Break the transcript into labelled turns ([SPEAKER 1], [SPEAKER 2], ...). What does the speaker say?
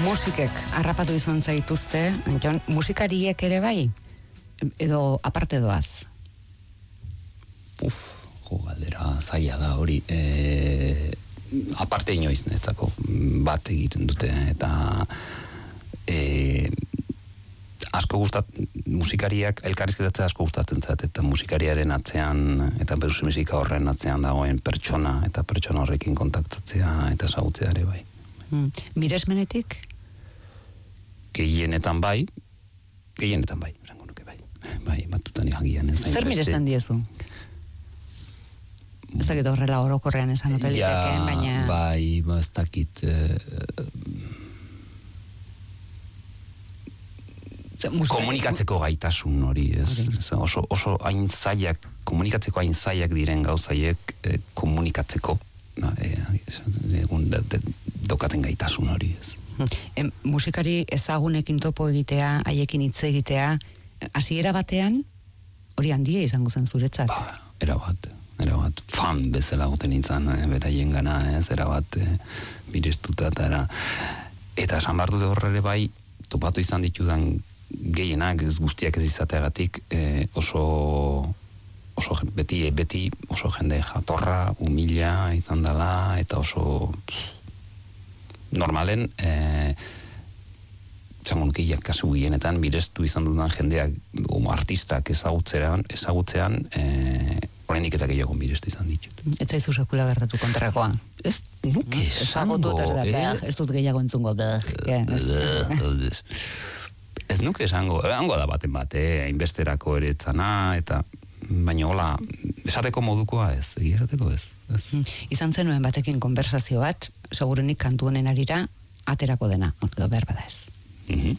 [SPEAKER 1] Musikek harrapatu izan zaituzte, Jon, musikariek ere bai? Edo aparte doaz?
[SPEAKER 2] Galdera zaila da hori. Aparte inoiz netzako bat egiten dute, eta asko musikariak elkarrizketatzea asko gustatzen zait, eta musikariaren atzean, eta musika horren atzean dagoen pertsona, eta pertsona horrekin kontaktatzea, eta ezagutzea ere bai.
[SPEAKER 1] Miresmenetik?
[SPEAKER 2] Gehienetan bai, esango nuke bai. Bai, batutan agian ez.
[SPEAKER 1] Zer miresten diezu? Ez dakit horrela orokorrean esan hoteliteken, baina...
[SPEAKER 2] Bai, ez dakit... komunikatzeko gaitasun hori, oso hain zaiak, komunikatzeko hain zaiak diren gauzaiek komunikatzeko, dokaten gaitasun hori, ez.
[SPEAKER 1] Musikari ezagunekin topo egitea, haiekin hitz egitea, hasiera batean, hori handia izango zen zuretzat?
[SPEAKER 2] Erabat, fan bezala goten nintzen, beraien gana, erabat, mirestuta, eta esan behar dute horre bai, topatu izan ditudan gehienak, ez guztiak ez izateagatik, oso beti oso jende jatorra, humila izan dela, eta oso normalen zango nuke kasu gehienetan mirestu izan dudan jendeak artistak ezagutzean oraindik eta gehiago mirestu izan ditut.
[SPEAKER 1] Ez zaizu sekula gertatu kontrakoa?
[SPEAKER 2] Ez nuke esango.
[SPEAKER 1] Ez dut gehiago entzungo.
[SPEAKER 2] Ez nuke esango. Hango da baten bat, hainbesterako ere etzana, eta baina hola, esateko modukoa ez, egirateko ez.
[SPEAKER 1] Izan zenuen batekin konversazio bat, segurenik kantu honen arira, aterako dena, edo behar bada ez.